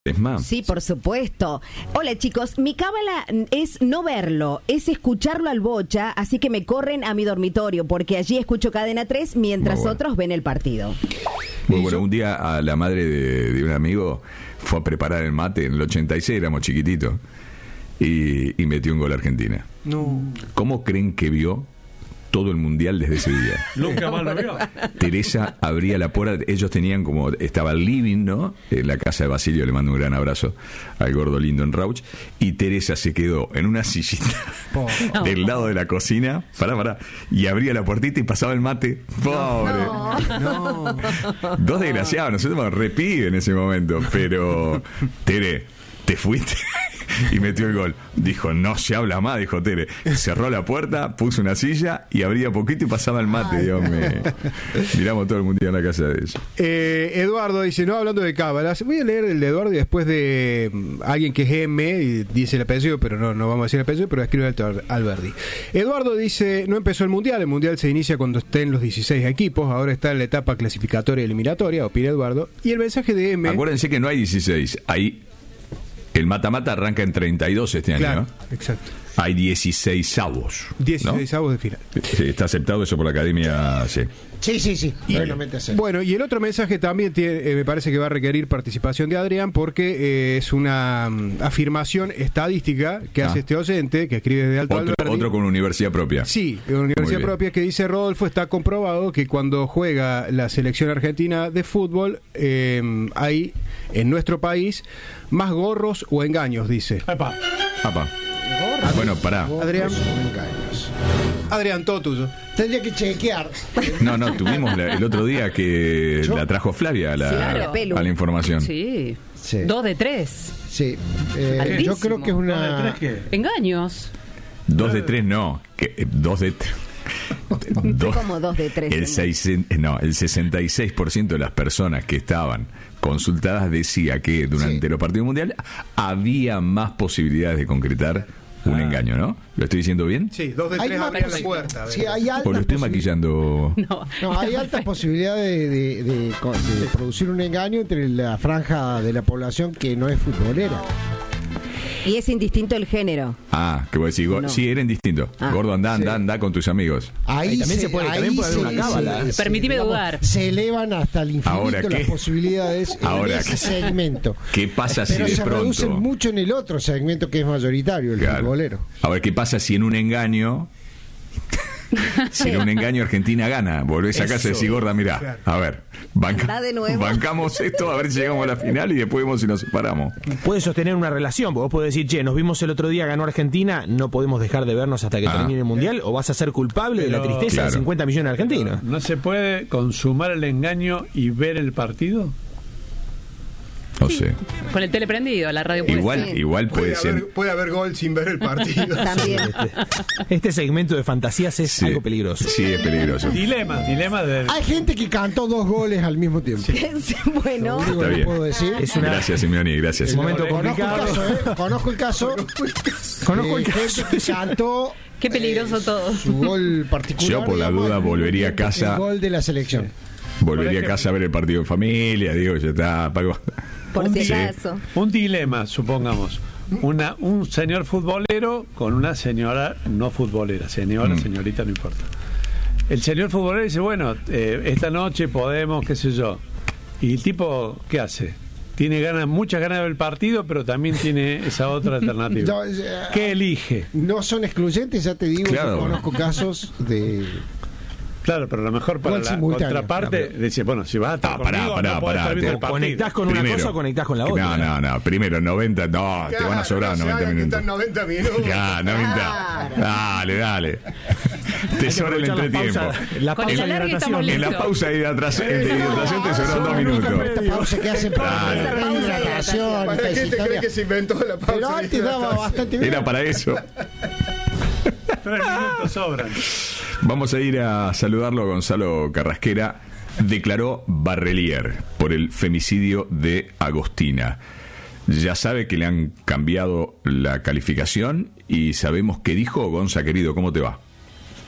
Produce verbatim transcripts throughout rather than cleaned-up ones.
Es más. Sí, por supuesto. Hola chicos, mi cábala es no verlo, es escucharlo al Bocha, así que me corren a mi dormitorio, porque allí escucho Cadena tres mientras bueno. otros ven el partido. Muy bueno, un día a la madre de, de un amigo fue a preparar el mate, en el ochenta y seis éramos chiquititos, y, y metió un gol a Argentina. No. ¿Cómo creen que vio todo el mundial desde ese día? Nunca más lo vio. Teresa abría la puerta, ellos tenían como, estaba el living, ¿no? En la casa de Basilio, le mando un gran abrazo al gordo lindo en Rauch, y Teresa se quedó en una sillita oh. del lado de la cocina, pará, pará, y abría la puertita y pasaba el mate. Pobre. No. No. Dos desgraciados, nosotros me repide en ese momento, pero Tere, te fuiste. Y metió el gol. Dijo, no se habla más, dijo Tere. Cerró la puerta, puso una silla y abría poquito y pasaba el mate. Ay, Dios mío. Miramos todo el mundial en la casa de ellos. Eh, Eduardo dice, no hablando de cábalas, voy a leer el de Eduardo y después de um, alguien que es M y dice el apellido, pero no, no vamos a decir el apellido, pero escribe Alberdi. Eduardo dice, no empezó el mundial, el mundial se inicia cuando estén los dieciséis equipos, ahora está en la etapa clasificatoria y eliminatoria, opina Eduardo. Y el mensaje de M... Acuérdense que no hay dieciséis, hay... El mata-mata arranca en treinta y dos este año, claro, ¿no? Exacto. Hay dieciséis avos. dieciséis avos ¿no? de final. Sí, está aceptado eso por la academia, sí. Sí, sí, sí. Y, bueno, y el otro mensaje también tiene, eh, me parece que va a requerir participación de Adrián porque eh, es una um, afirmación estadística que ah. hace este oyente, que escribe desde Alto otro, Alberdi. Otro con universidad propia. Sí, una universidad propia que dice Rodolfo, está comprobado que cuando juega la selección argentina de fútbol, eh, hay en nuestro país más gorros o engaños, dice. Epa. Apa. Bueno, pará. Adrián. Engaños. Adrián, todo tuyo. Tendría que chequear. No, no, tuvimos la, el otro día que ¿Yo? la trajo Flavia a la, claro. a la información. Sí. Sí. Dos de tres. Sí. Eh, yo creo que es una... ¿Dos de tres qué? Engaños. Dos de tres no. Que, eh, dos de tres. Dos, como dos de tres. El, seis, no, el sesenta y seis por ciento de las personas que estaban consultadas decía que durante sí. los partidos mundiales había más posibilidades de concretar un ah. engaño, ¿no? ¿Lo estoy diciendo bien? Sí, dos de tres abren la puerta. Sí, hay o lo estoy maquillando. No, no hay alta posibilidad de, de, de, de producir un engaño entre la franja de la población que no es futbolera. Y es indistinto el género. Ah, que voy a decir, no. sí, era indistinto. Ah, Gordo, anda, anda, sí. anda con tus amigos. Ahí, ahí también se, se puede, ahí también puede se, haber una cábala. Permitime dudar. Se elevan hasta el infinito Ahora, las posibilidades Ahora, en ese segmento. ¿Qué pasa si Pero de se pronto reducen mucho en el otro segmento que es mayoritario, el claro. futbolero? Ahora, ¿qué pasa si en un engaño... Si en un engaño Argentina gana, volvés a casa y decís, Gorda, mirá, claro. a ver, banca, de nuevo. bancamos esto, a ver si llegamos a la final y después vemos si nos separamos. Puede sostener una relación, vos podés decir, che, nos vimos el otro día, ganó Argentina, no podemos dejar de vernos hasta que ah. termine el Mundial, o vas a ser culpable Pero, de la tristeza claro. de cincuenta millones de argentinos. ¿No se puede consumar el engaño y ver el partido? No sé. Con el tele prendido, la radio puede igual, ser. igual puede, puede ser. Haber, puede haber gol sin ver el partido. También. Este, este segmento de fantasías es sí, algo peligroso. Sí, es peligroso. Dilema, dilema de... Hay gente que cantó dos goles al mismo tiempo. Sí. Bueno. Está bien. Puedo decir. Es una... Gracias, Simeoni, gracias. Es un momento complicado. Conozco el caso, ¿eh? Conozco el caso. Conozco el caso. Gente que cantó... Qué peligroso eh, todo. Su gol particular. Yo por la duda volvería a casa. El gol de la selección. Volvería a casa a ver el partido en familia, digo, ya está, pago. Por un, si acaso. Un dilema, supongamos. Una, un señor futbolero con una señora no futbolera. Señora, mm. señorita, no importa. El señor futbolero dice, bueno, eh, esta noche podemos, qué sé yo. Y el tipo, ¿qué hace? Tiene ganas, muchas ganas de ver el partido, pero también tiene esa otra alternativa. No, eh, ¿Qué elige? No son excluyentes, ya te digo, claro. Yo conozco casos de... Claro, pero a lo mejor para la contraparte claro. dice, bueno, si vas a estar ah, pará, conmigo, pará, no pará, estar viendo el conectás con primero, una cosa o conectás con la otra. No, no, no, primero noventa, no, te van a sobrar no noventa minutos. noventa minutos. Ya, noventa. Dale, dale. Te sobra el entretiempo. La pausa, la pausa de hidratación. En la pausa de hidratación, de hidratación te sobran dos minutos. Esta pausa que hacen para la hidratación. ¿Para qué te crees que se inventó la pausa? Pero antes daba bastante bien. Era para eso. Tres minutos sobran. Vamos a ir a saludarlo a Gonzalo Carrasquera. Declaró Barrelier por el femicidio de Agostina. Ya sabe que le han cambiado la calificación y sabemos qué dijo. Gonza, querido, ¿cómo te va? Hola,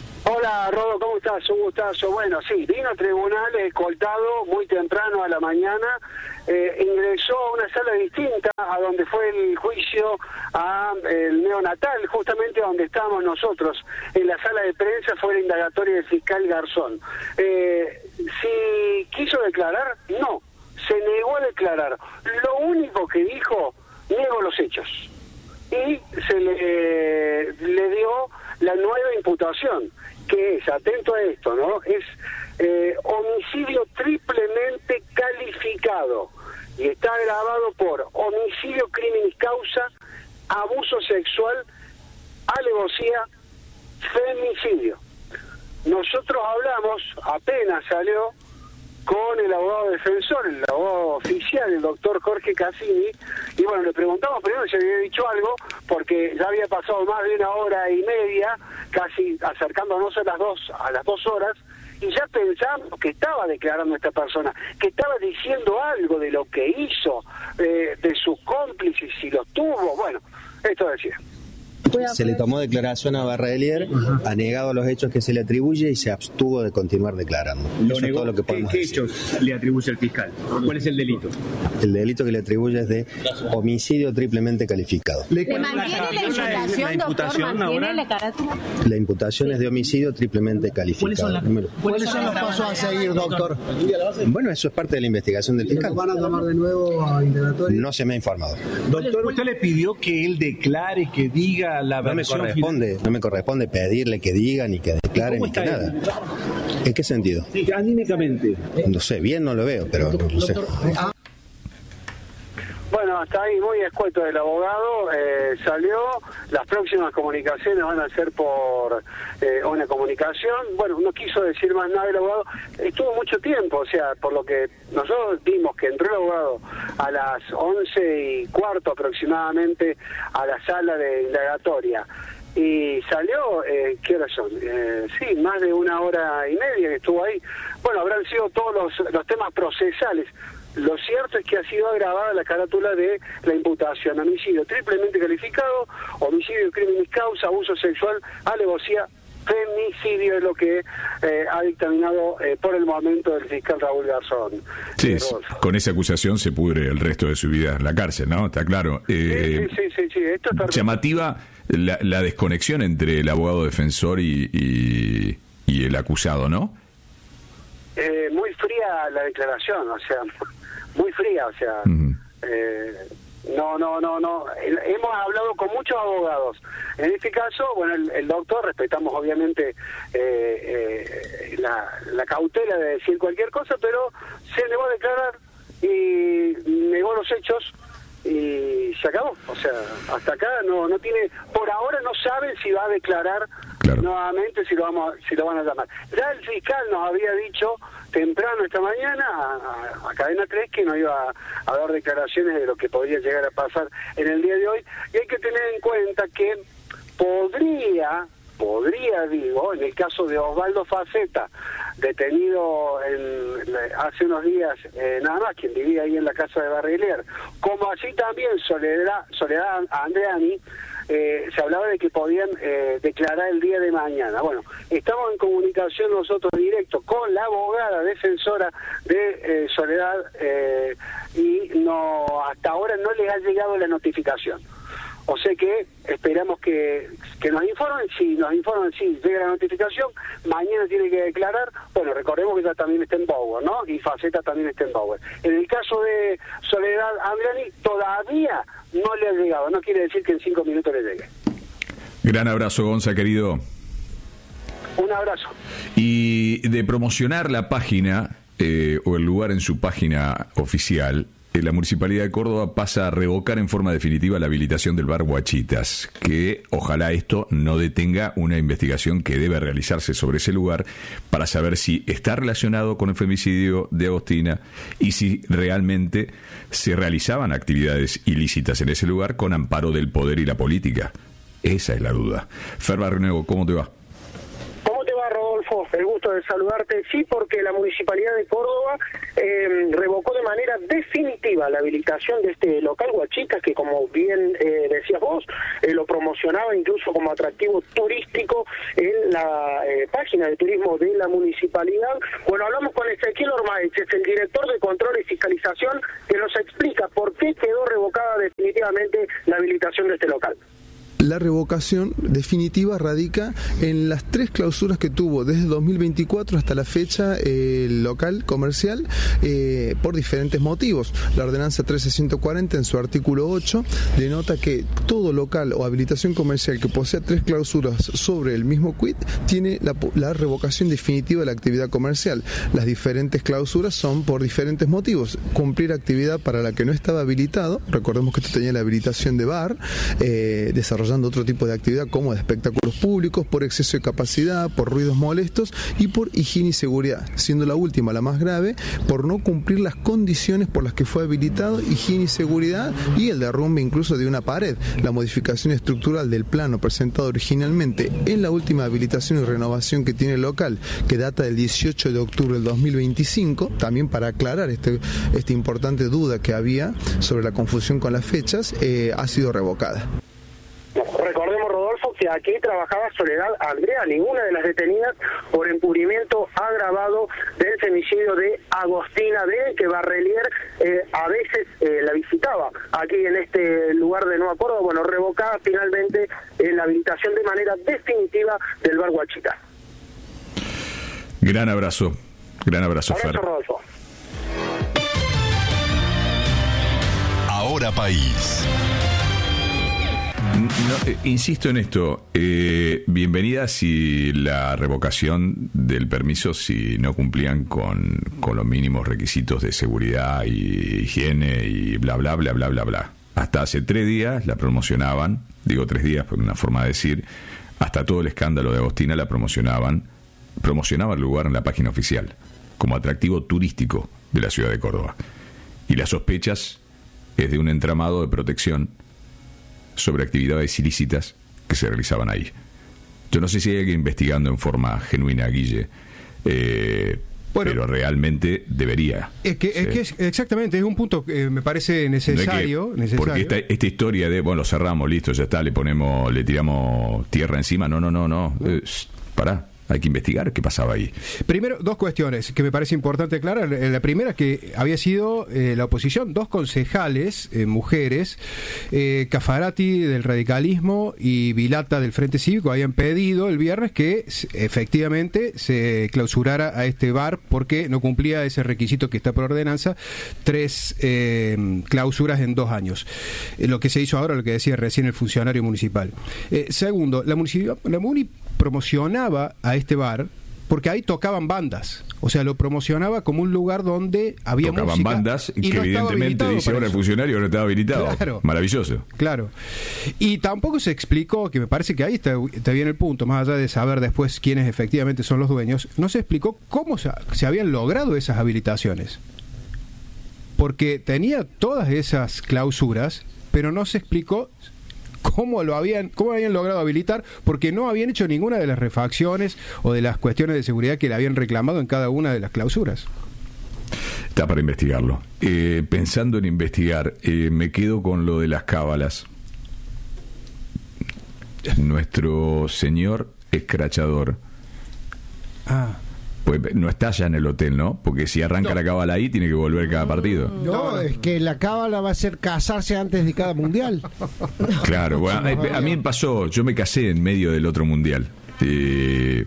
Hola, Rodo, ¿cómo estás? Un gustazo. Bueno, sí, vino a tribunales escoltado muy temprano a la mañana, eh, ingresó a una sala distinta a donde fue el juicio a el neonatal, justamente donde estábamos nosotros. En la sala de prensa fue la indagatoria del fiscal Garzón. Eh, si quiso declarar, no, se negó a declarar. Lo único que dijo, niego los hechos. Y se le, le dio la nueva imputación, que es, atento a esto, ¿no? Es eh, homicidio triplemente calificado y está agravado por homicidio criminis causa, abuso sexual, alevosía, femicidio. Nosotros hablamos, apenas salió, con el abogado defensor, el abogado oficial, el doctor Jorge Cassini, y bueno, le preguntamos primero si había dicho algo, porque ya había pasado más de una hora y media, casi acercándonos a las dos, a las dos horas, y ya pensamos que estaba declarando esta persona, que estaba diciendo algo de lo que hizo, eh, de sus cómplices, si los tuvo, bueno, esto decía. Se le tomó declaración a Barrelier, ha negado los hechos que se le atribuye y se abstuvo de continuar declarando. Lo Eso negó. es todo lo que podemos ¿Qué, qué decir. hechos le atribuye el fiscal? ¿Cuál es el delito? El delito que le atribuye es de homicidio triplemente calificado. ¿Le mantiene la imputación, doctor? ¿Mantiene la carátula? La imputación es de homicidio triplemente calificado. ¿Cuáles son los pasos a seguir, doctor? Bueno, eso es parte de la investigación del fiscal. ¿Lo van a tomar de nuevo a indagatoria? No se me ha informado. Doctor, ¿usted le pidió que él declare, que diga la No me versión corresponde, no me corresponde pedirle que diga, ni que declare, ni que nada. ¿En qué sentido? Sí, anímicamente. No sé, bien no lo veo, pero no lo sé. Bueno, hasta ahí muy escueto el abogado, eh, salió, las próximas comunicaciones van a ser por eh, una comunicación, bueno, no quiso decir más nada el abogado, estuvo mucho tiempo, o sea, por lo que nosotros vimos que entró el abogado a las once y cuarto aproximadamente a la sala de indagatoria, y salió, eh, ¿qué horas son? Eh, sí, más de una hora y media que estuvo ahí, bueno, habrán sido todos los, los temas procesales. Lo cierto es que ha sido agravada la carátula de la imputación, homicidio triplemente calificado, homicidio criminis causa, abuso sexual, alevosía, femicidio, es lo que eh, ha dictaminado eh, por el momento el fiscal Raúl Garzón. Sí, es, con esa acusación se pudre el resto de su vida en la cárcel, ¿no? Está claro. Eh, sí, sí, sí, sí, sí, esto está llamativa la, la desconexión entre el abogado defensor y, y, y el acusado, ¿no? Eh, muy fría la declaración, o sea, muy fría, o sea, uh-huh. eh, no, no, no, no, el, hemos hablado con muchos abogados, en este caso, bueno, el, el doctor, respetamos obviamente eh, eh, la, la cautela de decir cualquier cosa, pero se negó a declarar y negó los hechos y se acabó, o sea, hasta acá no no tiene, por ahora no saben si va a declarar claro. nuevamente, si lo vamos si lo van a llamar. Ya el fiscal nos había dicho temprano esta mañana a, a Cadena tres que no iba a, a dar declaraciones de lo que podría llegar a pasar en el día de hoy, y hay que tener en cuenta que podría podría, digo, en el caso de Osvaldo Faceta, detenido en, hace unos días, eh, nada más, quien vivía ahí en la casa de Barrelier, como así también Soledad, Soledad Andreani, eh, se hablaba de que podían eh, declarar el día de mañana. Bueno, estamos en comunicación nosotros directo con la abogada defensora de eh, Soledad eh, y no hasta ahora no les ha llegado la notificación. O sea que esperamos que, que nos informen, si nos informan, si llega la notificación, mañana tiene que declarar, bueno, recordemos que ella también está en Bauer, ¿no? Y Faceta también está en Bauer. En el caso de Soledad Andriani, todavía no le ha llegado, no quiere decir que en cinco minutos le llegue. Gran abrazo, Gonza, querido. Un abrazo. Y de promocionar la página, eh, o el lugar en su página oficial, la Municipalidad de Córdoba pasa a revocar en forma definitiva la habilitación del bar Guachitas, que ojalá esto no detenga una investigación que debe realizarse sobre ese lugar para saber si está relacionado con el femicidio de Agostina y si realmente se realizaban actividades ilícitas en ese lugar con amparo del poder y la política. Esa es la duda. Fer Barrionuevo, ¿cómo te va? ¿Cómo te va, Rodolfo? El gusto de saludarte. Sí, porque la Municipalidad de Córdoba eh, revocó de manera definitiva la habilitación de este local Huachitas, que como bien eh, decías vos, eh, lo promocionaba incluso como atractivo turístico en la eh, página de turismo de la Municipalidad. Bueno, hablamos con Ezequiel Ormaez, es el director de Control y Fiscalización, que nos explica por qué quedó revocada definitivamente la habilitación de este local. La revocación definitiva radica en las tres clausuras que tuvo desde dos mil veinticuatro hasta la fecha eh, el local comercial eh, por diferentes motivos. La ordenanza trece ciento cuarenta en su artículo ocho denota que todo local o habilitación comercial que posea tres clausuras sobre el mismo quit tiene la, la revocación definitiva de la actividad comercial. Las diferentes clausuras son por diferentes motivos. Cumplir actividad para la que no estaba habilitado, recordemos que esto tenía la habilitación de bar, eh, desarrollando otro tipo de actividad como de espectáculos públicos, por exceso de capacidad, por ruidos molestos y por higiene y seguridad, siendo la última la más grave por no cumplir las condiciones por las que fue habilitado, higiene y seguridad, y el derrumbe incluso de una pared, la modificación estructural del plano presentado originalmente en la última habilitación y renovación que tiene el local, que data del dieciocho de octubre del dos mil veinticinco, también para aclarar este, esta importante duda que había sobre la confusión con las fechas, eh, ha sido revocada. Recordemos, Rodolfo, que aquí trabajaba Soledad Andrea, ninguna de las detenidas por encubrimiento agravado del femicidio de Agostina D, que Barrelier eh, a veces eh, la visitaba aquí en este lugar de Nueva Córdoba. Bueno, revocada finalmente eh, la habilitación de manera definitiva del bar Huachitas. Gran abrazo, gran abrazo, abrazo Fer. Rodolfo. Ahora País. No, eh, insisto en esto, eh, bienvenida si la revocación del permiso si no cumplían con, con los mínimos requisitos de seguridad y higiene y bla bla bla bla bla bla. Hasta hace tres días la promocionaban, digo tres días por una forma de decir, hasta todo el escándalo de Agostina la promocionaban, promocionaba el lugar en la página oficial como atractivo turístico de la ciudad de Córdoba. Y las sospechas es de un entramado de protección sobre actividades ilícitas que se realizaban ahí. Yo no sé si hay alguien investigando en forma genuina, Guille, eh, bueno, pero realmente debería. Es que, es que es, exactamente, es un punto que me parece necesario. No es que, necesario. Porque esta, esta historia de, bueno, lo cerramos, listo, ya está, le ponemos, le tiramos tierra encima, no, no, no, no, eh, pará. Hay que investigar qué pasaba ahí. Primero, dos cuestiones que me parece importante aclarar. La primera, que había sido eh, la oposición, dos concejales, eh, mujeres, eh, Cafarati del radicalismo y Vilata del Frente Cívico, habían pedido el viernes que efectivamente se clausurara a este bar porque no cumplía ese requisito que está por ordenanza, tres eh, clausuras en dos años. Eh, lo que se hizo ahora, lo que decía recién el funcionario municipal. Eh, segundo, la municipalidad, la Muni promocionaba a este bar porque ahí tocaban bandas, o sea, lo promocionaba como un lugar donde había tocaban música bandas y que no evidentemente dice ahora el funcionario no estaba habilitado. Claro. Maravilloso. Claro. Y tampoco se explicó, que me parece que ahí está, está bien el punto, más allá de saber después quiénes efectivamente son los dueños, no se explicó cómo se, se habían logrado esas habilitaciones. Porque tenía todas esas clausuras, pero no se explicó cómo lo habían cómo habían logrado habilitar, porque no habían hecho ninguna de las refacciones o de las cuestiones de seguridad que le habían reclamado en cada una de las clausuras. Está para investigarlo. Eh, pensando en investigar, eh, me quedo con lo de las cábalas. Nuestro señor escrachador. Ah. Pues no está ya en el hotel, ¿no? Porque si arranca no. la cábala ahí, tiene que volver cada partido. No, es que la cábala va a ser casarse antes de cada mundial. Claro, bueno, a, a mí me pasó, yo me casé en medio del otro mundial. Eh,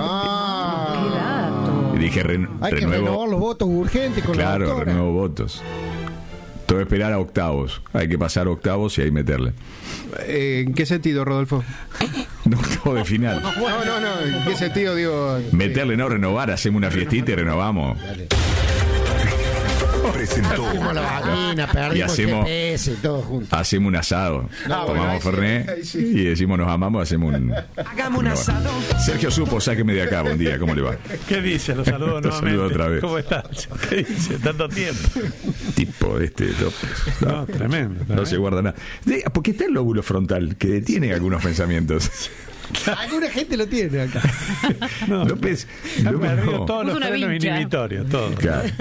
ah, y dije, re, hay renuevo, que renovar los votos urgentes con claro, la doctora. renuevo votos. Tengo que esperar a octavos. Hay que pasar octavos y ahí meterle. Eh, ¿En qué sentido, Rodolfo? No, octavo de final. No, no, no. ¿En qué sentido, digo? Meterle, no renovar. Hacemos una fiestita y renovamos. Dale. Presentó. La vagina, y hacemos, G P S y todo junto. hacemos un asado. No, tomamos bueno, Fernet sí, sí. y decimos nos amamos, hacemos un... Hagamos un asado. Sergio Supo, sáqueme de acá, buen día, ¿cómo le va? ¿Qué dice? Los saludo Los nuevamente. saludo otra vez. ¿Cómo estás? ¿Qué dice? Tanto tiempo. Tipo de este López. No, no tremendo, tremendo. No se guarda nada. De, porque está el lóbulo frontal, que detiene algunos pensamientos. Alguna gente lo tiene acá. No, López, me López río no. todos los Puso una frenos vincha. inhibitorios, todo. Claro.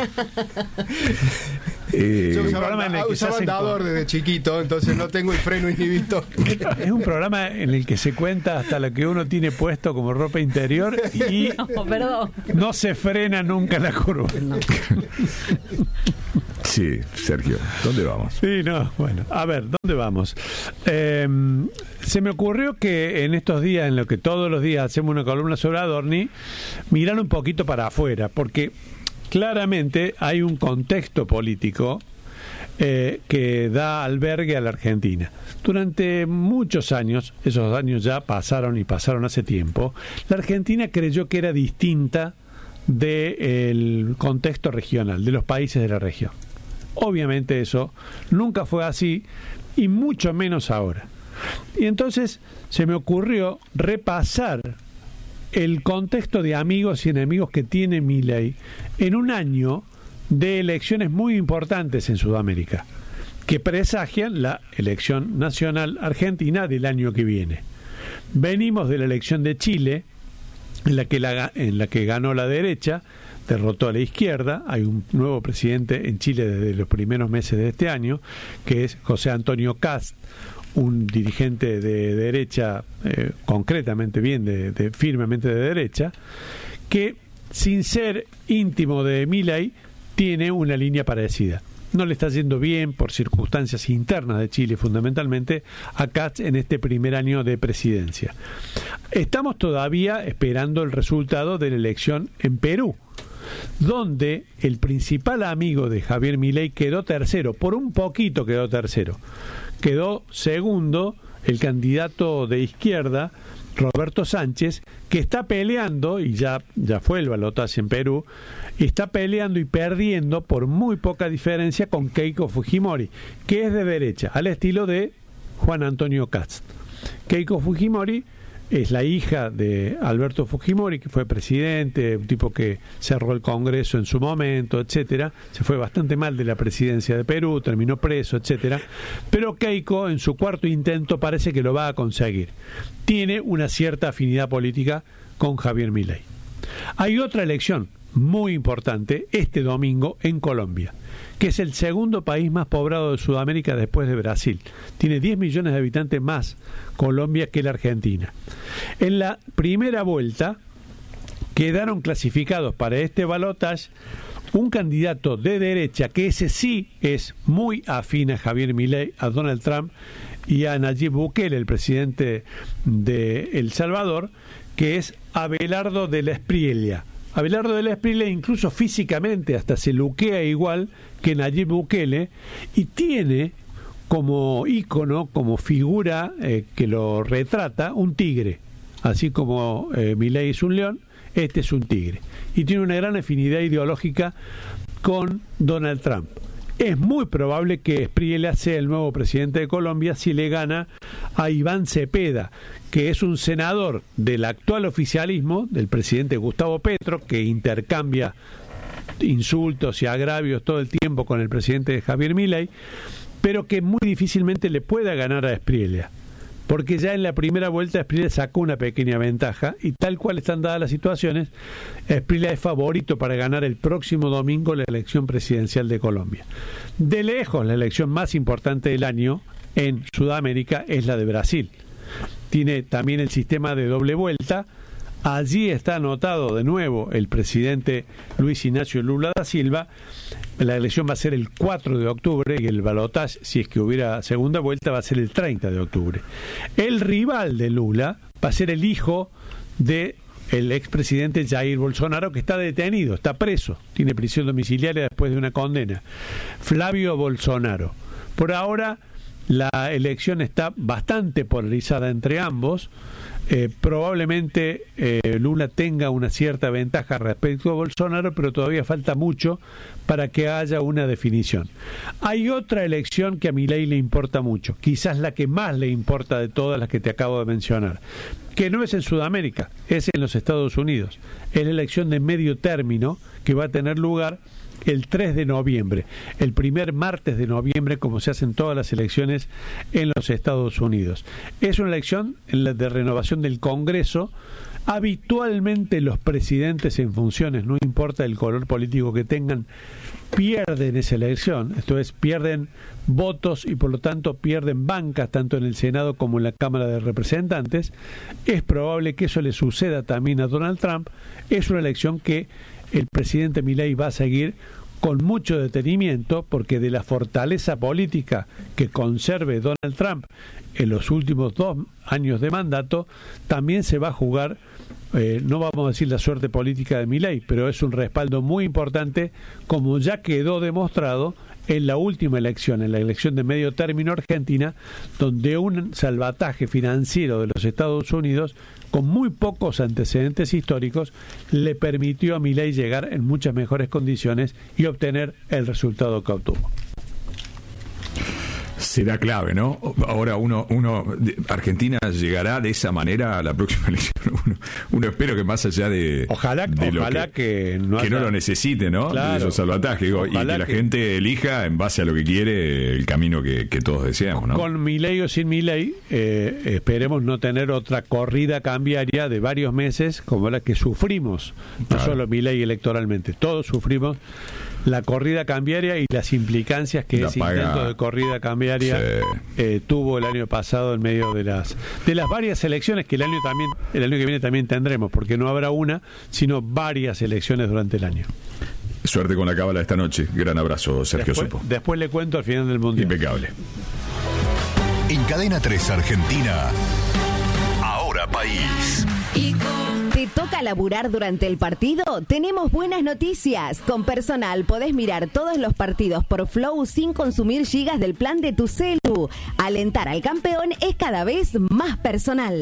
Eh, Yo un usaba, programa en el que se usaba hacen andador con- desde chiquito, entonces no tengo el freno inhibitor. Es un programa en el que se cuenta hasta lo que uno tiene puesto como ropa interior y No, perdón. no se frena nunca la curva. sí, Sergio, ¿dónde vamos? Sí, no, bueno, a ver, ¿dónde vamos? Eh, se me ocurrió que en estos días, en lo que todos los días hacemos una columna sobre Adorni, mirar un poquito para afuera, porque claramente hay un contexto político eh, que da albergue a la Argentina. Durante muchos años, esos años ya pasaron y pasaron hace tiempo, la Argentina creyó que era distinta del contexto regional, de los países de la región. Obviamente eso nunca fue así y mucho menos ahora. Y entonces se me ocurrió repasar el contexto de amigos y enemigos que tiene Milei en un año de elecciones muy importantes en Sudamérica, que presagian la elección nacional argentina del año que viene. Venimos de la elección de Chile, en la que, la, en la que ganó la derecha, derrotó a la izquierda. Hay un nuevo presidente en Chile desde los primeros meses de este año, que es José Antonio Kast, un dirigente de derecha, eh, concretamente bien, de, de, firmemente de derecha, que sin ser íntimo de Milei, tiene una línea parecida. No le está yendo bien por circunstancias internas de Chile, fundamentalmente, a Kast en este primer año de presidencia. Estamos todavía esperando el resultado de la elección en Perú, donde el principal amigo de Javier Milei quedó tercero, por un poquito quedó tercero. Quedó segundo el candidato de izquierda, Roberto Sánchez, que está peleando, y ya, ya fue el balotaje en Perú, está peleando y perdiendo por muy poca diferencia con Keiko Fujimori, que es de derecha, al estilo de Juan Antonio Kast. Keiko Fujimori es la hija de Alberto Fujimori, que fue presidente, un tipo que cerró el Congreso en su momento, etcétera. Se fue bastante mal de la presidencia de Perú, terminó preso, etcétera. Pero Keiko, en su cuarto intento, parece que lo va a conseguir. Tiene una cierta afinidad política con Javier Milei. Hay otra elección muy importante este domingo en Colombia, que es el segundo país más poblado de Sudamérica después de Brasil. Tiene diez millones de habitantes más Colombia que la Argentina. En la primera vuelta quedaron clasificados para este balotaje un candidato de derecha, que ese sí es muy afín a Javier Milei, a Donald Trump y a Nayib Bukele, el presidente de El Salvador, que es Abelardo de la Espriella. Abelardo de la Espriella incluso físicamente hasta se luquea igual que Nayib Bukele y tiene como ícono, como figura eh, que lo retrata, un tigre. Así como eh, Milei es un león, este es un tigre. Y tiene una gran afinidad ideológica con Donald Trump. Es muy probable que Espriella sea el nuevo presidente de Colombia si le gana a Iván Cepeda, que es un senador del actual oficialismo, del presidente Gustavo Petro, que intercambia insultos y agravios todo el tiempo con el presidente Javier Milei, pero que muy difícilmente le pueda ganar a Espriella, porque ya en la primera vuelta Espriella sacó una pequeña ventaja y tal cual están dadas las situaciones, Espriella es favorito para ganar el próximo domingo la elección presidencial de Colombia. De lejos, la elección más importante del año en Sudamérica es la de Brasil. Tiene también el sistema de doble vuelta. Allí está anotado de nuevo el presidente Luis Ignacio Lula da Silva. La elección va a ser el cuatro de octubre y el balotaje, si es que hubiera segunda vuelta, va a ser el treinta de octubre. El rival de Lula va a ser el hijo de el expresidente Jair Bolsonaro, que está detenido, está preso, tiene prisión domiciliaria después de una condena. Flavio Bolsonaro. Por ahora la elección está bastante polarizada entre ambos. Eh, probablemente eh, Lula tenga una cierta ventaja respecto a Bolsonaro, pero todavía falta mucho para que haya una definición. Hay otra elección que a Milei le importa mucho, quizás la que más le importa de todas las que te acabo de mencionar, que no es en Sudamérica, es en los Estados Unidos. Es la elección de medio término que va a tener lugar el tres de noviembre, el primer martes de noviembre, como se hacen todas las elecciones en los Estados Unidos. Es una elección en la de renovación del Congreso. Habitualmente los presidentes en funciones, no importa el color político que tengan, pierden esa elección, esto es, pierden votos y por lo tanto pierden bancas tanto en el Senado como en la Cámara de Representantes. Es probable que eso le suceda también a Donald Trump. Es una elección que el presidente Milei va a seguir con mucho detenimiento, porque de la fortaleza política que conserve Donald Trump en los últimos dos años de mandato, también se va a jugar, eh, no vamos a decir la suerte política de Milei, pero es un respaldo muy importante, como ya quedó demostrado en la última elección, en la elección de medio término argentina, donde un salvataje financiero de los Estados Unidos, con muy pocos antecedentes históricos, le permitió a Milei llegar en muchas mejores condiciones y obtener el resultado que obtuvo. Será clave, ¿no? Ahora uno, uno Argentina llegará de esa manera a la próxima elección. Uno, uno espero que más allá de, ojalá, de lo ojalá que, que, no, que no lo necesite, ¿no? Claro, de esos salvatajes, digo, y que la que... gente elija en base a lo que quiere el camino que, que todos deseamos, ¿no? Con Milei o sin Milei, eh, esperemos no tener otra corrida cambiaria de varios meses como la que sufrimos, no claro. solo Milei electoralmente, todos sufrimos la corrida cambiaria y las implicancias que la ese paga. intento de corrida cambiaria sí. eh, tuvo el año pasado en medio de las de las varias elecciones que el año también el año que viene también tendremos, porque no habrá una, sino varias elecciones durante el año. Suerte con la cábala esta noche. Gran abrazo, Sergio después, Supo. Después le cuento al final del Mundial. Impecable. En Cadena tres Argentina, Ahora País. ¿Te toca laburar durante el partido? Tenemos buenas noticias. Con Personal podés mirar todos los partidos por Flow sin consumir gigas del plan de tu celu. Alentar al campeón es cada vez más personal.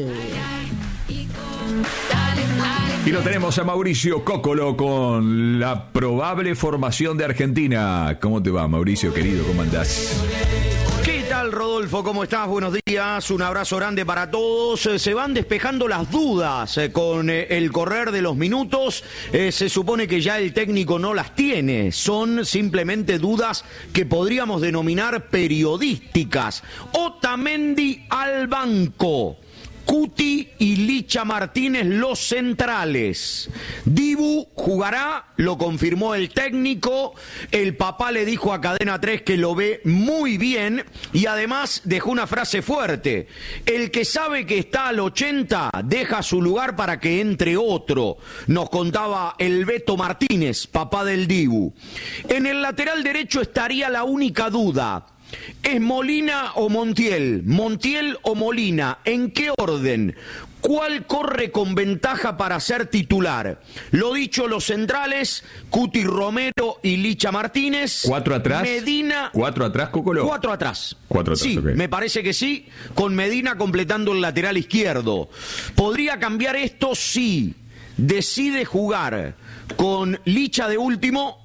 Y lo tenemos a Mauricio Cócolo con la probable formación de Argentina. ¿Cómo te va, Mauricio, querido? ¿Cómo andás? ¿Qué tal, Rodolfo? ¿Cómo estás? Buenos días. Un abrazo grande para todos. Se van despejando las dudas con el correr de los minutos. Eh, se supone que ya el técnico no las tiene. Son simplemente dudas que podríamos denominar periodísticas. Otamendi al banco. Cuti y Licha Martínez los centrales. Dibu jugará, lo confirmó el técnico. El papá le dijo a Cadena tres que lo ve muy bien y además dejó una frase fuerte. El que sabe que está al ochenta deja su lugar para que entre otro. Nos contaba el Beto Martínez, papá del Dibu. En el lateral derecho estaría la única duda. ¿Es Molina o Montiel? ¿Montiel o Molina? ¿En qué orden? ¿Cuál corre con ventaja para ser titular? Lo dicho, los centrales, Cuti Romero y Licha Martínez. ¿Cuatro atrás? Medina. ¿Cuatro atrás, Cocolo? Cuatro atrás. Cuatro atrás, sí, okay. Me parece que sí, con Medina completando el lateral izquierdo. ¿Podría cambiar esto? Sí. Decide jugar con Licha de último,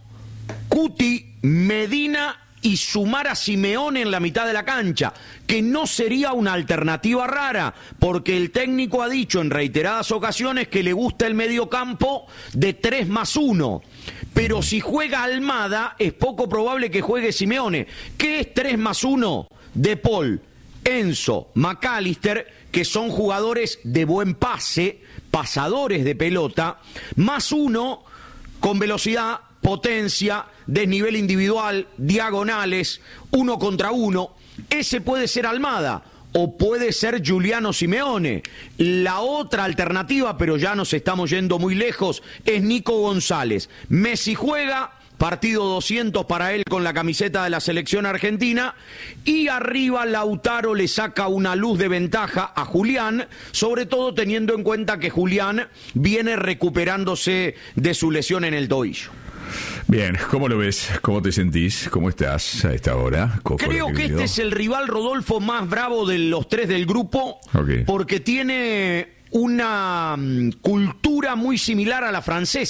Cuti, Medina y sumar a Simeone en la mitad de la cancha, que no sería una alternativa rara, porque el técnico ha dicho en reiteradas ocasiones que le gusta el mediocampo de tres más uno. Pero si juega Almada, es poco probable que juegue Simeone. ¿Qué es tres más uno? De Paul, Enzo, McAllister, que son jugadores de buen pase, pasadores de pelota, más uno con velocidad, potencia, desnivel individual, diagonales, uno contra uno. Ese puede ser Almada o puede ser Giuliano Simeone. La otra alternativa, pero ya nos estamos yendo muy lejos, es Nico González. Messi juega, partido doscientos para él con la camiseta de la selección argentina, y arriba Lautaro le saca una luz de ventaja a Julián, sobre todo teniendo en cuenta que Julián viene recuperándose de su lesión en el tobillo. Bien, ¿cómo lo ves? ¿Cómo te sentís? ¿Cómo estás a esta hora? Coco, creo que este es el rival, Rodolfo, más bravo de los tres del grupo, okay, porque tiene una cultura muy similar a la francesa.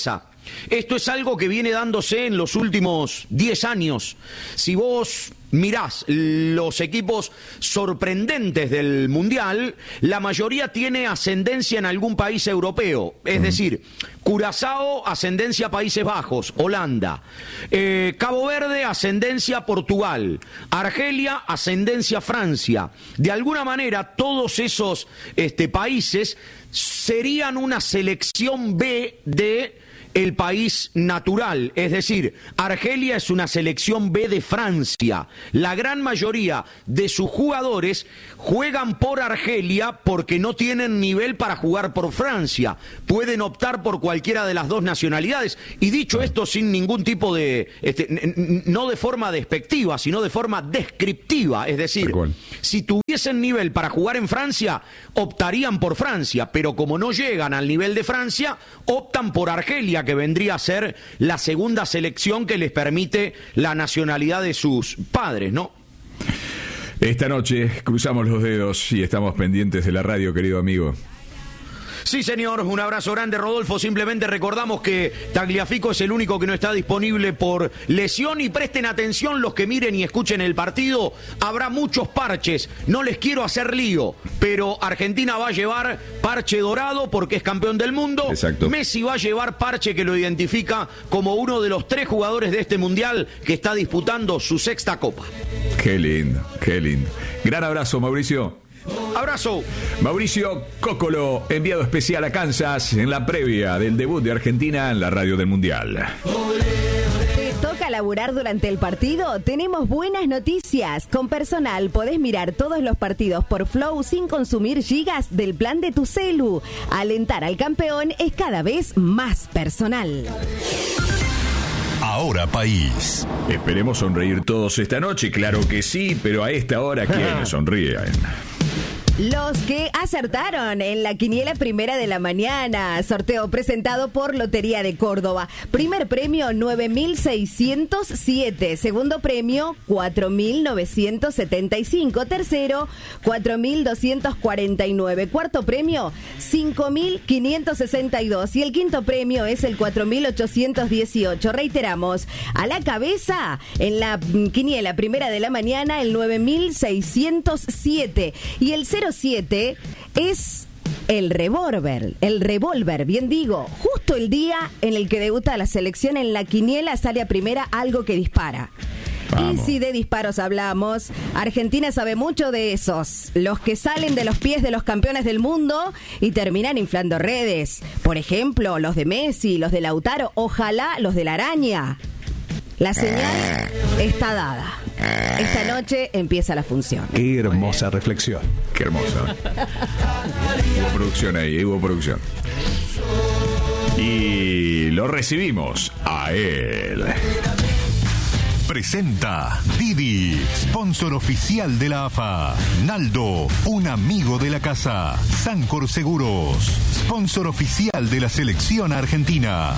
Esto es algo que viene dándose en los últimos diez años. Si vos mirás los equipos sorprendentes del Mundial, la mayoría tiene ascendencia en algún país europeo. Es mm. decir, Curazao, ascendencia Países Bajos, Holanda. Eh, Cabo Verde, ascendencia Portugal. Argelia, ascendencia Francia. De alguna manera, todos esos este, países serían una selección B de el país natural, es decir, Argelia es una selección B de Francia. La gran mayoría de sus jugadores juegan por Argelia porque no tienen nivel para jugar por Francia. Pueden optar por cualquiera de las dos nacionalidades. Y dicho esto sin ningún tipo de, este, no de forma despectiva, sino de forma descriptiva. Es decir, si tuviesen nivel para jugar en Francia, optarían por Francia, pero como no llegan al nivel de Francia, optan por Argelia, que vendría a ser la segunda selección que les permite la nacionalidad de sus padres, ¿no? Esta noche cruzamos los dedos y estamos pendientes de la radio, querido amigo. Sí, señor, un abrazo grande, Rodolfo. Simplemente recordamos que Tagliafico es el único que no está disponible por lesión y presten atención los que miren y escuchen el partido. Habrá muchos parches, no les quiero hacer lío, pero Argentina va a llevar parche dorado porque es campeón del mundo. Exacto. Messi va a llevar parche que lo identifica como uno de los tres jugadores de este Mundial que está disputando su sexta copa. Qué lindo, qué lindo. Gran abrazo, Mauricio. Abrazo. Mauricio Cócolo, enviado especial a Kansas en la previa del debut de Argentina en la radio del Mundial. ¿Te toca laburar durante el partido? Tenemos buenas noticias. Con Personal podés mirar todos los partidos por Flow sin consumir gigas del plan de tu celu. Alentar al campeón es cada vez más personal. Ahora País. Esperemos sonreír todos esta noche, claro que sí, pero a esta hora, ¿quiénes sonríen? Los que acertaron en la quiniela primera de la mañana. Sorteo presentado por Lotería de Córdoba. Primer premio nueve mil seiscientos siete. Segundo premio cuatro mil novecientos setenta y cinco. Tercero cuatro mil doscientos cuarenta y nueve. Cuarto premio cinco mil quinientos sesenta y dos. Y el quinto premio es el cuatro mil ochocientos dieciocho. Reiteramos, a la cabeza en la quiniela primera de la mañana el nueve mil seiscientos siete. Y el cero siete es el revólver, el revólver, bien digo, justo el día en el que debuta la selección en la quiniela sale a primera algo que dispara. Vamos. Y si de disparos hablamos, Argentina sabe mucho de esos, los que salen de los pies de los campeones del mundo y terminan inflando redes. Por ejemplo, los de Messi, los de Lautaro, ojalá los de la araña. La señal está dada. Esta noche empieza la función. Qué hermosa reflexión. Qué hermosa. Hubo producción ahí, hubo producción. Y lo recibimos a él. Presenta Didi, sponsor oficial de la A F A. Naldo, un amigo de la casa. Sancor Seguros, sponsor oficial de la selección argentina.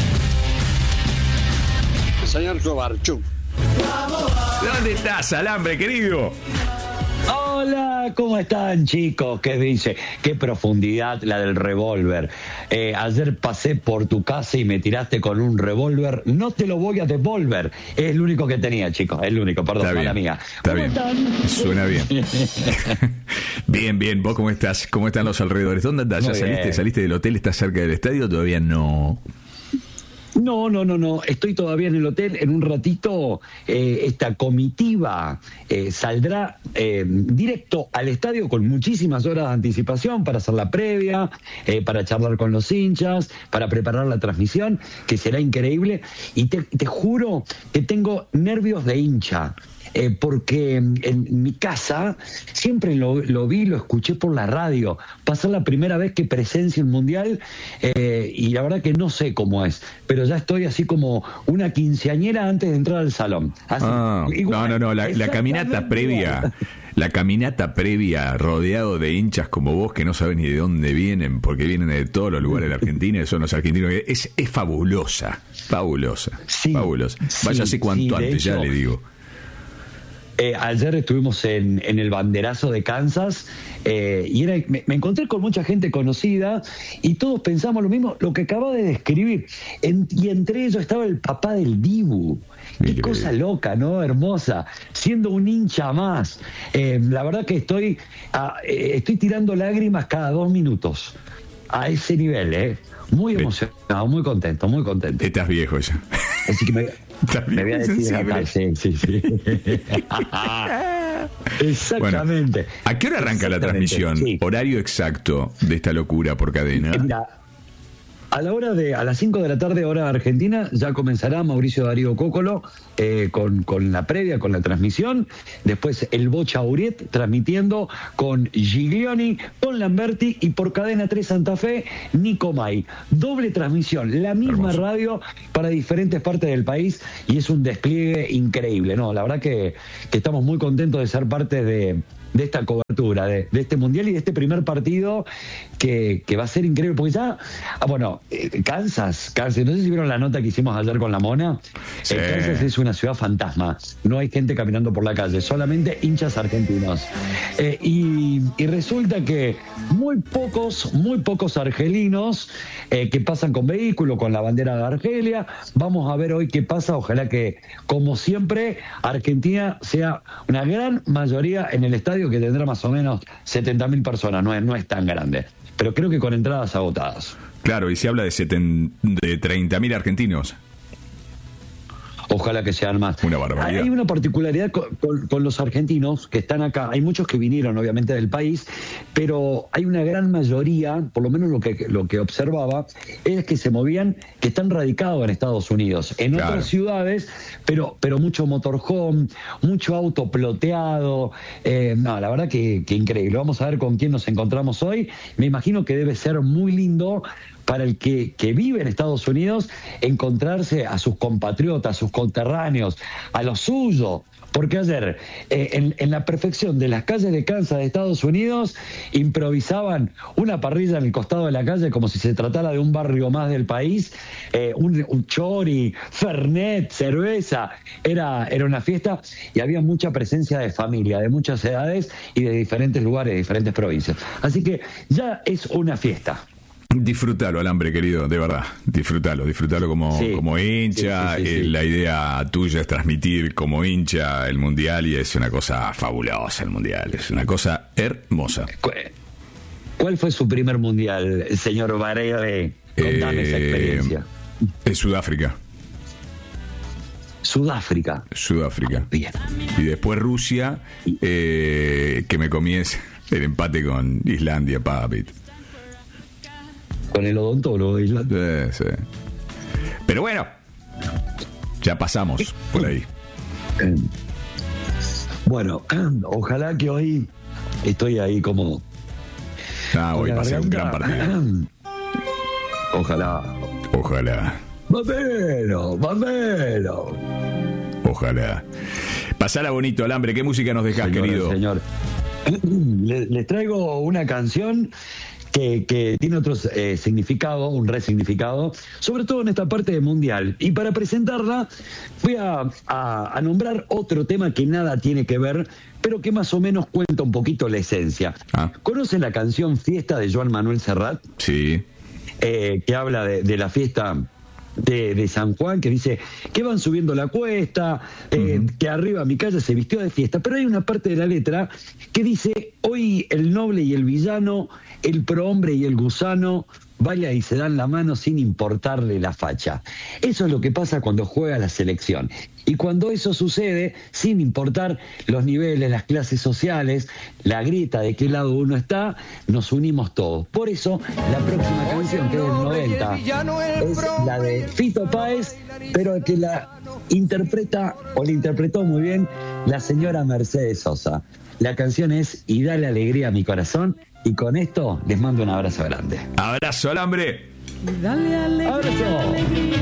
Señor Sobarchuk. ¿Dónde estás, Alambre, querido? Hola, ¿cómo están, chicos? ¿Qué dice? Qué profundidad la del revólver. Eh, ayer pasé por tu casa y me tiraste con un revólver. No te lo voy a devolver. Es el único que tenía, chicos. Es el único, perdón, está mala bien, mía. Está bien. Están? Suena bien. Bien, bien. ¿Vos cómo estás? ¿Cómo están los alrededores? ¿Dónde andás? ¿Ya Muy saliste, bien. saliste del hotel? ¿Estás cerca del estadio? Todavía no. No, no, no, no. Estoy todavía en el hotel. En un ratito eh, esta comitiva eh, saldrá eh, directo al estadio con muchísimas horas de anticipación para hacer la previa, eh, para charlar con los hinchas, para preparar la transmisión, que será increíble. Y te, te juro que tengo nervios de hincha. Eh, porque en, en mi casa siempre lo, lo vi, lo escuché por la radio. Pasar la primera vez que presencia el Mundial eh, y la verdad que no sé cómo es, pero ya estoy así como una quinceañera antes de entrar al salón. Así, Ah, igual, no, no, no, la, la caminata exactamente previa, igual. la caminata previa rodeado de hinchas como vos que no saben ni de dónde vienen, porque vienen de todos los lugares de la Argentina, y son los argentinos, es, es fabulosa, fabulosa, Sí, fabulosa. sí, Váyase cuanto sí, de antes, ya hecho, le digo. Eh, ayer estuvimos en, en el banderazo de Kansas eh, y era, me, me encontré con mucha gente conocida y todos pensamos lo mismo, lo que acaba de describir. En, y entre ellos estaba el papá del Dibu. Qué cosa loca, ¿no? Hermosa. Siendo un hincha más. Eh, la verdad que estoy, a, eh, estoy tirando lágrimas cada dos minutos. A ese nivel, ¿eh? Muy emocionado, muy contento, muy contento. Estás viejo ya. Así que me, me voy a decir acá, sí, sí, sí. Exactamente. Bueno, ¿a qué hora arranca la transmisión? Sí. Horario exacto de esta locura por cadena. Mira, a la hora de, a las cinco de la tarde, hora argentina, ya comenzará Mauricio Darío Cócolo eh, con, con la previa, con la transmisión. Después el Bocha Uriet transmitiendo con Giglioni, con Lamberti y por Cadena tres Santa Fe, Nico May. Doble transmisión, la misma Hermoso. Radio para diferentes partes del país y es un despliegue increíble, ¿no? La verdad que, que estamos muy contentos de ser parte de... de esta cobertura, de, de este mundial y de este primer partido que, que va a ser increíble, porque ya, ah, bueno, eh, Kansas, Kansas, no sé si vieron la nota que hicimos ayer con la Mona, sí. eh, Kansas es una ciudad fantasma, no hay gente caminando por la calle, solamente hinchas argentinos, eh, y, y resulta que muy pocos, muy pocos argelinos eh, que pasan con vehículo, con la bandera de Argelia. Vamos a ver hoy qué pasa, ojalá que, como siempre, Argentina sea una gran mayoría en el estadio, que tendrá más o menos setenta mil personas, no es, no es tan grande, pero creo que con entradas agotadas. Claro, y se habla de, seten, de treinta mil argentinos. Ojalá que sean más. Una barbaridad. Hay una particularidad con, con, con los argentinos que están acá. Hay muchos que vinieron, obviamente, del país, pero hay una gran mayoría, por lo menos lo que, lo que observaba, es que se movían, que están radicados en Estados Unidos, en claro. otras ciudades, pero, pero mucho motorhome, mucho auto ploteado. Eh, no, la verdad que, que increíble. Vamos a ver con quién nos encontramos hoy. Me imagino que debe ser muy lindo para el que, que vive en Estados Unidos, encontrarse a sus compatriotas, a sus conterráneos, a los suyos. Porque ayer, eh, en, en la perfección de las calles de Kansas de Estados Unidos, improvisaban una parrilla en el costado de la calle como si se tratara de un barrio más del país, eh, un, un chori, fernet, cerveza. Era, era una fiesta y había mucha presencia de familia, de muchas edades y de diferentes lugares, de diferentes provincias. Así que ya es una fiesta. Disfrútalo, Alambre, querido, de verdad. Disfrútalo, disfrútalo como, sí, como hincha. Sí, sí, sí, sí. Eh, la idea tuya es transmitir como hincha el Mundial y es una cosa fabulosa el Mundial. Es una cosa hermosa. ¿Cuál fue su primer Mundial, señor Varela? Contame eh, esa experiencia. Es Sudáfrica. Sudáfrica. Sudáfrica. Bien. Y después Rusia, eh, que me comienza el empate con Islandia, papi. Con el odontólogo de Islandia. Sí, sí. Pero bueno, ya pasamos por ahí. Bueno, ojalá que hoy estoy ahí como... Ah, hoy pasé un gran partido. Ojalá. Ojalá. Mamero, mamero. Ojalá. Pasala bonito, Alambre. ¿Qué música nos dejás, señor, querido? Señor. Les, les traigo una canción Que, que tiene otro eh, significado, un resignificado, sobre todo en esta parte del Mundial. Y para presentarla, voy a, a, a nombrar otro tema que nada tiene que ver, pero que más o menos cuenta un poquito la esencia. Ah. ¿Conocen la canción Fiesta de Joan Manuel Serrat? Sí. Eh, que habla de, de la fiesta de, de San Juan, que dice que van subiendo la cuesta, eh, uh-huh. que arriba mi calle se vistió de fiesta. Pero hay una parte de la letra que dice: hoy el noble y el villano, el prohombre y el gusano, bailan y se dan la mano sin importarle la facha. Eso es lo que pasa cuando juega la selección. Y cuando eso sucede, sin importar los niveles, las clases sociales, la grieta de qué lado uno está, nos unimos todos. Por eso, la próxima canción, que es del noventa, es la de Fito Páez, pero que la interpreta, o la interpretó muy bien, la señora Mercedes Sosa. La canción es Y dale alegría a mi corazón. Y con esto les mando un abrazo grande. Abrazo, Alambre. Dale alegría, abrazo. Alegría.